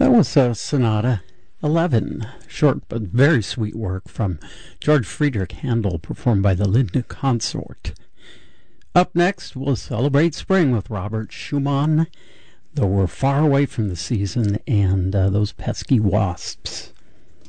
That was Sonata 11, short but very sweet work from George Friedrich Handel, performed by the Lindner Consort. Up next, we'll celebrate spring with Robert Schumann, though we're far away from the season and those pesky wasps.